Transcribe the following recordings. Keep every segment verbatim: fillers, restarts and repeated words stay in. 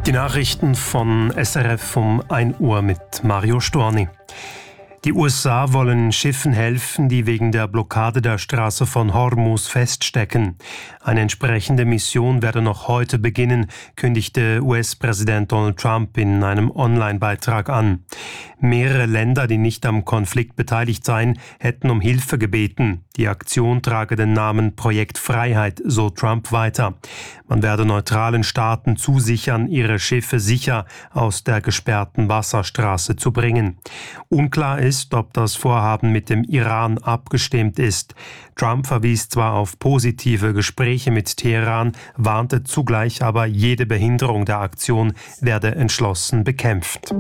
Die Nachrichten von S R F um ein Uhr mit Mario Storni. Die U S A wollen Schiffen helfen, die wegen der Blockade der Straße von Hormuz feststecken. Eine entsprechende Mission werde noch heute beginnen, kündigte U S-Präsident Donald Trump in einem Online-Beitrag an. Mehrere Länder, die nicht am Konflikt beteiligt seien, hätten um Hilfe gebeten. Die Aktion trage den Namen Projekt Freiheit, so Trump weiter. Man werde neutralen Staaten zusichern, ihre Schiffe sicher aus der gesperrten Wasserstraße zu bringen. Unklar ist, ob das Vorhaben mit dem Iran abgestimmt ist. Trump verwies zwar auf positive Gespräche mit Teheran, warnte zugleich aber, jede Behinderung der Aktion werde entschlossen bekämpft.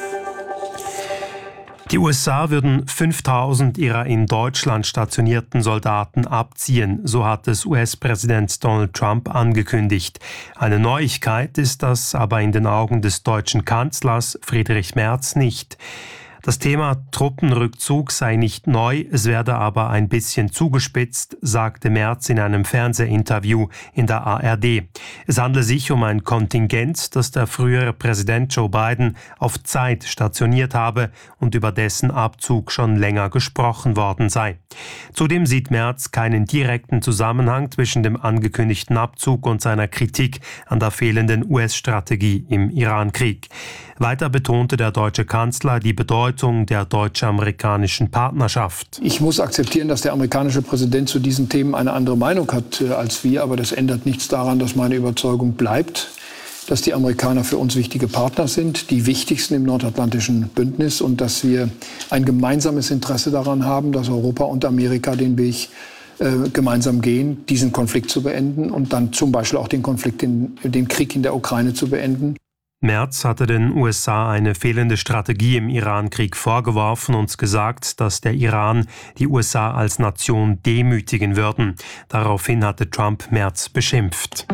Die U S A würden fünftausend ihrer in Deutschland stationierten Soldaten abziehen, so hat es U S-Präsident Donald Trump angekündigt. Eine Neuigkeit ist das aber in den Augen des deutschen Kanzlers Friedrich Merz nicht. Das Thema Truppenrückzug sei nicht neu, es werde aber ein bisschen zugespitzt, sagte Merz in einem Fernsehinterview in der A R D. Es handle sich um ein Kontingent, das der frühere Präsident Joe Biden auf Zeit stationiert habe und über dessen Abzug schon länger gesprochen worden sei. Zudem sieht Merz keinen direkten Zusammenhang zwischen dem angekündigten Abzug und seiner Kritik an der fehlenden U S-Strategie im Irankrieg. Weiter betonte der deutsche Kanzler die Bedeutung der deutsch-amerikanischen Partnerschaft. Ich muss akzeptieren, dass der amerikanische Präsident zu diesen Themen eine andere Meinung hat äh, als wir, aber das ändert nichts daran, dass meine Überzeugung bleibt, dass die Amerikaner für uns wichtige Partner sind, die wichtigsten im nordatlantischen Bündnis, und dass wir ein gemeinsames Interesse daran haben, dass Europa und Amerika den Weg äh, gemeinsam gehen, diesen Konflikt zu beenden und dann zum Beispiel auch den Konflikt, in, den Krieg in der Ukraine zu beenden. Merz hatte den U S A eine fehlende Strategie im Irankrieg vorgeworfen und gesagt, dass der Iran die U S A als Nation demütigen würden. Daraufhin hatte Trump Merz beschimpft.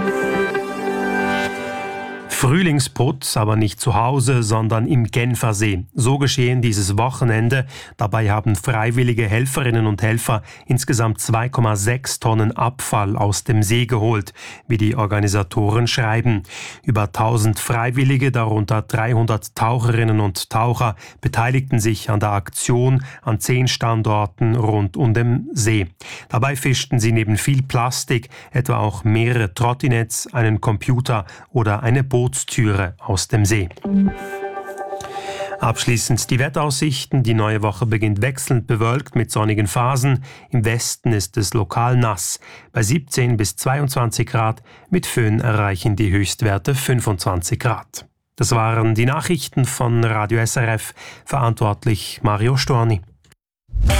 Frühlingsputz, aber nicht zu Hause, sondern im Genfersee. So geschehen dieses Wochenende. Dabei haben freiwillige Helferinnen und Helfer insgesamt zwei Komma sechs Tonnen Abfall aus dem See geholt, wie die Organisatoren schreiben. Über tausend Freiwillige, darunter dreihundert Taucherinnen und Taucher, beteiligten sich an der Aktion an zehn Standorten rund um den See. Dabei fischten sie neben viel Plastik etwa auch mehrere Trottinetts, einen Computer oder eine Bootstüre aus dem See. Abschließend die Wetteraussichten. Die neue Woche beginnt wechselnd bewölkt mit sonnigen Phasen. Im Westen ist es lokal nass. Bei siebzehn bis zweiundzwanzig Grad. Mit Föhn erreichen die Höchstwerte fünfundzwanzig Grad. Das waren die Nachrichten von Radio S R F. Verantwortlich Mario Storni.